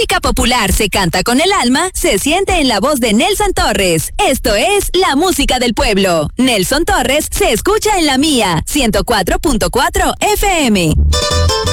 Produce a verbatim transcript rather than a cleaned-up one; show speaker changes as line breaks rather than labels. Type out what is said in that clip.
música popular se canta con el alma, se siente en la voz de Nelson Torres. Esto es la música del pueblo. Nelson Torres se escucha en la mía, ciento cuatro punto cuatro F M.